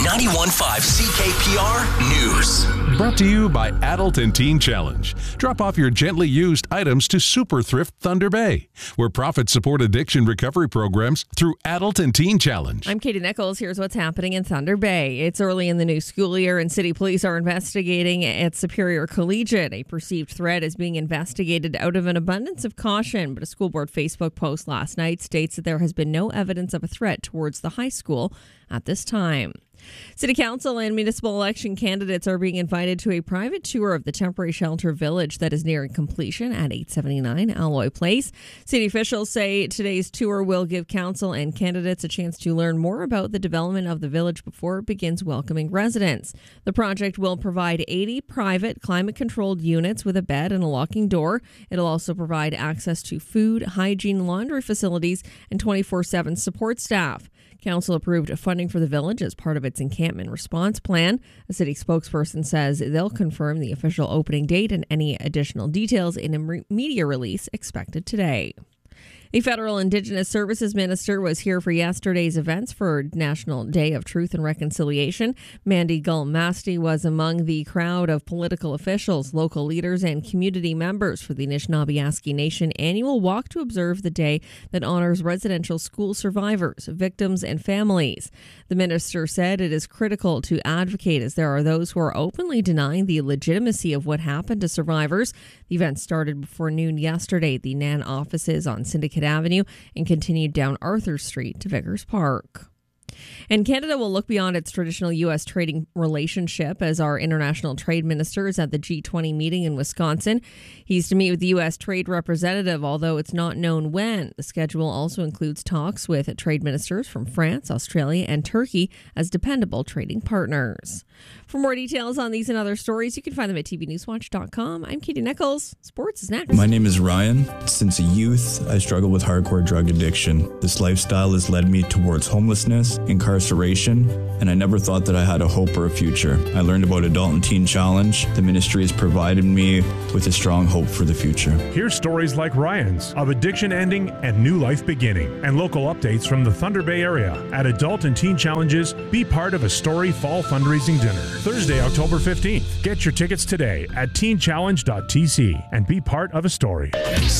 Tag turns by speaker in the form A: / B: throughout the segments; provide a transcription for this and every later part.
A: 91.5 CKPR News.
B: Brought to you by Adult and Teen Challenge. Drop off your gently used items to Super Thrift Thunder Bay, where profits support addiction recovery programs through Adult and Teen Challenge.
C: I'm Katie Nichols. Here's what's happening in Thunder Bay. It's early in the new school year, and city police are investigating at Superior Collegiate. A perceived threat is being investigated out of an abundance of caution, but a school board Facebook post last night states that there has been no evidence of a threat towards the high school at this time. City Council and municipal election candidates are being invited to a private tour of the temporary shelter village that is nearing completion at 879 Alloy Place. City officials say today's tour will give council and candidates a chance to learn more about the development of the village before it begins welcoming residents. The project will provide 80 private climate-controlled units with a bed and a locking door. It'll also provide access to food, hygiene, laundry facilities, and 24/7 support staff. Council approved funding for the village as part of its encampment response plan. A city spokesperson says they'll confirm the official opening date and any additional details in a media release expected today. The federal Indigenous Services Minister was here for yesterday's events for National Day of Truth and Reconciliation. Mandy Gull-Masti was among the crowd of political officials, local leaders, and community members for the Anishinaabe Nation annual walk to observe the day that honors residential school survivors, victims, and families. The minister said it is critical to advocate as there are those who are openly denying the legitimacy of what happened to survivors. The event started before noon yesterday at the NAN offices on Syndicate Avenue and continued down Arthur Street to Vickers Park. And Canada will look beyond its traditional U.S. trading relationship as our international trade minister is at the G20 meeting in Wisconsin. He's to meet with the U.S. trade representative, although it's not known when. The schedule also includes talks with trade ministers from France, Australia, and Turkey as dependable trading partners. For more details on these and other stories, you can find them at tvnewswatch.com. I'm Katie Nichols. Sports is next.
D: My name is Ryan. Since a youth, I struggled with hardcore drug addiction. This lifestyle has led me towards homelessness, incarceration, and I never thought that I had a hope or a future. I learned about Adult and Teen Challenge. The ministry has provided me with a strong hope for the future.
E: Hear stories like Ryan's of addiction ending and new life beginning, and local updates from the Thunder Bay area at Adult and Teen Challenges. Be part of a Story Fall fundraising dinner, Thursday, October 15th. Get your tickets today at teenchallenge.tc and be part of a story.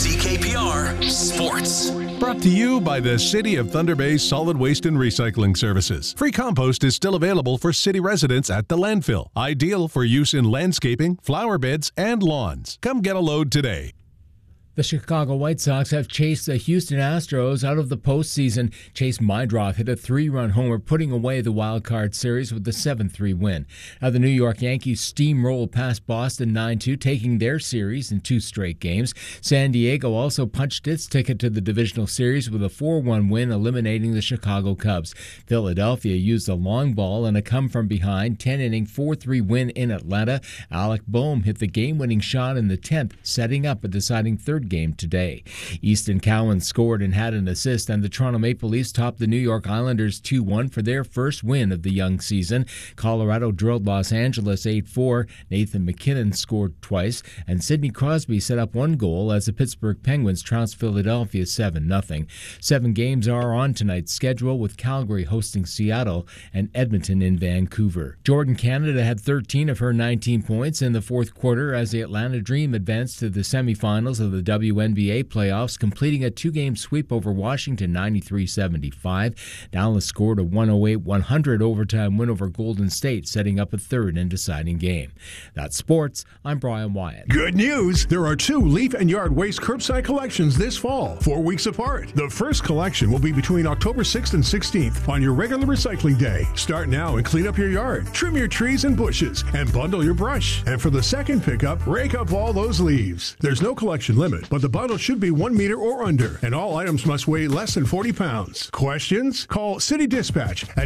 A: CKPR Sports.
B: Brought to you by the City of Thunder Bay Solid Waste and Recycling Services. Free compost is still available for city residents at the landfill. Ideal for use in landscaping, flower beds, and lawns. Come get a load today.
F: The Chicago White Sox have chased the Houston Astros out of the postseason. Chase Meindroff hit a 3-run homer, putting away the wild card series with a 7-3 win. Now the New York Yankees steamrolled past Boston 9-2, taking their series in 2 straight games. San Diego also punched its ticket to the divisional series with a 4-1 win, eliminating the Chicago Cubs. Philadelphia used a long ball and a come-from-behind 10-inning 4-3 win in Atlanta. Alec Boehm hit the game-winning shot in the 10th, setting up a deciding third game today. Easton Cowan scored and had an assist, and the Toronto Maple Leafs topped the New York Islanders 2-1 for their first win of the young season. Colorado drilled Los Angeles 8-4. Nathan McKinnon scored twice, and Sidney Crosby set up 1 goal as the Pittsburgh Penguins trounced Philadelphia 7-0. 7 games are on tonight's schedule, with Calgary hosting Seattle and Edmonton in Vancouver. Jordan Canada had 13 of her 19 points in the fourth quarter as the Atlanta Dream advanced to the semifinals of the WNBA playoffs, completing a 2-game sweep over Washington 93-75. Dallas scored a 108-100 overtime win over Golden State, setting up a third and deciding game. That's sports. I'm Brian Wyatt.
G: Good news! There are 2 Leaf and Yard Waste curbside collections this fall, 4 weeks apart. The first collection will be between October 6th and 16th on your regular recycling day. Start now and clean up your yard, trim your trees and bushes, and bundle your brush. And for the second pickup, rake up all those leaves. There's no collection limit, but the bundle should be 1 meter or under, and all items must weigh less than 40 pounds. Questions? Call City Dispatch at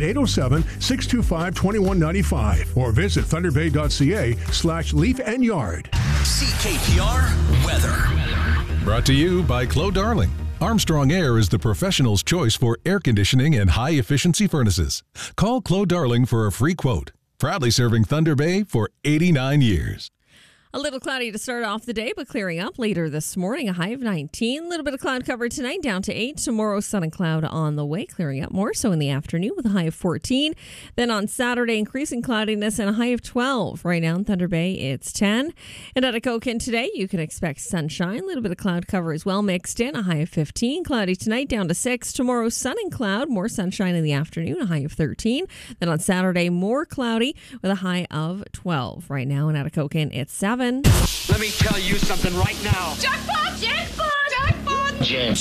G: 807-625-2195 or visit thunderbay.ca/leaf and yard.
A: CKPR Weather.
B: Brought to you by Clos Darling. Armstrong Air is the professional's choice for air conditioning and high-efficiency furnaces. Call Clos Darling for a free quote. Proudly serving Thunder Bay for 89 years.
C: A little cloudy to start off the day, but clearing up later this morning. A high of 19. A little bit of cloud cover tonight, down to 8. Tomorrow, sun and cloud on the way, clearing up more so in the afternoon with a high of 14. Then on Saturday, increasing cloudiness and a high of 12. Right now in Thunder Bay, it's 10. And at Atikokan today, you can expect sunshine. A little bit of cloud cover as well mixed in. A high of 15. Cloudy tonight, down to 6. Tomorrow, sun and cloud. More sunshine in the afternoon, a high of 13. Then on Saturday, more cloudy with a high of 12. Right now in Atikokan, it's 7.
H: Let me tell you something right now.
I: Jackpot! Jackpot! Jackpot!
A: Jam.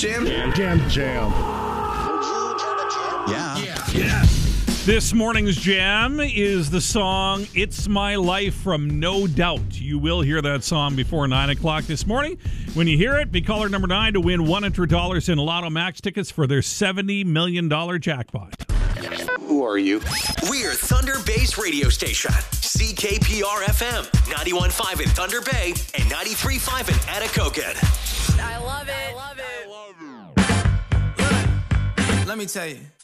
J: Yeah. This morning's jam is the song It's My Life from No Doubt. You will hear that song before 9 o'clock this morning. When you hear it, be caller number 9 to win $100 in Lotto Max tickets for their $70 million jackpot.
A: Who are you? We're Thunder Bay's radio station. CKPR-FM, 91.5 in Thunder Bay and 93.5 in Atikokan.
I: I love it.
K: Let me tell you.